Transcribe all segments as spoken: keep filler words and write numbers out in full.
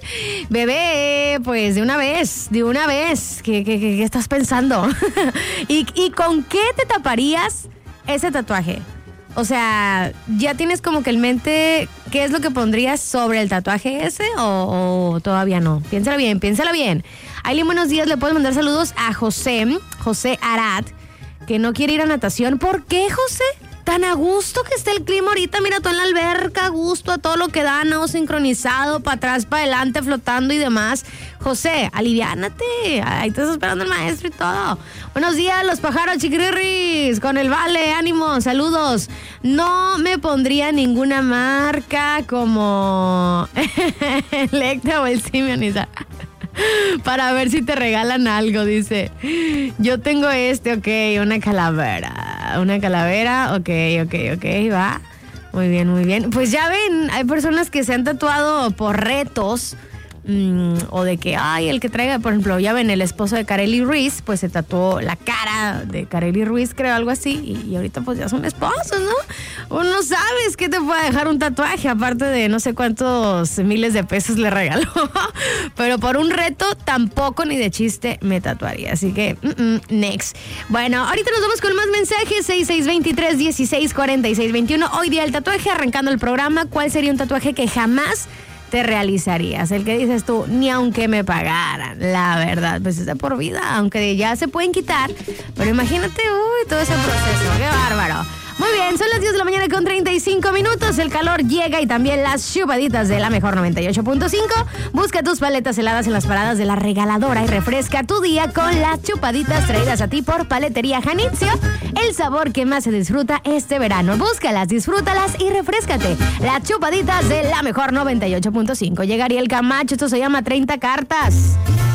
Bebé, pues de una vez, de una vez, ¿qué, qué, qué, qué estás pensando? ¿Y, ¿Y con qué te taparías ese tatuaje? O sea, ¿ya tienes como que en mente qué es lo que pondrías sobre el tatuaje ese o, o todavía no? Piénsala bien, piénsala bien. Aileen, buenos días, le puedes mandar saludos a José, José Arad, que no quiere ir a natación. ¿Por qué, José? Tan a gusto que está el clima ahorita, mira, tú en la alberca, a gusto, a todo lo que da, nado sincronizado, para atrás, para adelante, flotando y demás. José, aliviánate, ahí te está esperando el maestro y todo. Buenos días, los pájaros chiquirirris, con el vale, ánimo, saludos. No me pondría ninguna marca como Electra o el Simeoniza. Para ver si te regalan algo, dice. Yo tengo este, ok, una calavera. Una calavera, ok, ok, ok, va. Muy bien, muy bien. Pues ya ven, hay personas que se han tatuado por retos. Mm, o de que, ay, el que traiga, por ejemplo, ya ven, el esposo de Kareli Ruiz, pues se tatuó la cara de Kareli Ruiz, creo, algo así, y, y ahorita pues ya son esposos, ¿no? Uno sabes qué te puede dejar un tatuaje, aparte de no sé cuántos miles de pesos le regaló, pero por un reto tampoco ni de chiste me tatuaría, así que, mm-mm, next. Bueno, ahorita nos vamos con más mensajes, seis seis dos tres, uno seis cuatro seis dos uno, hoy día el tatuaje, arrancando el programa. ¿Cuál sería un tatuaje que jamás te realizarías? El que dices tú, ni aunque me pagaran, la verdad, pues es de por vida, aunque ya se pueden quitar, pero imagínate, uy, todo ese proceso, qué bárbaro. Muy bien, son las diez de la mañana con treinta y cinco minutos, el calor llega y también las chupaditas de la mejor noventa y ocho punto cinco. Busca tus paletas heladas en las paradas de la regaladora y refresca tu día con las chupaditas traídas a ti por Paletería Janitzio, el sabor que más se disfruta este verano. Búscalas, disfrútalas y refréscate. Las chupaditas de la mejor noventa y ocho punto cinco. Llegaría el Camacho, esto se llama treinta cartas.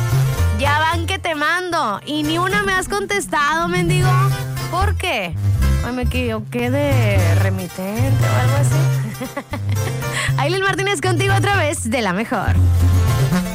Ya van que te mando y ni una me has contestado, mendigo. ¿Por qué? Ay, me equivoqué de remitente o algo así. Aileen Martínez contigo otra vez de la mejor.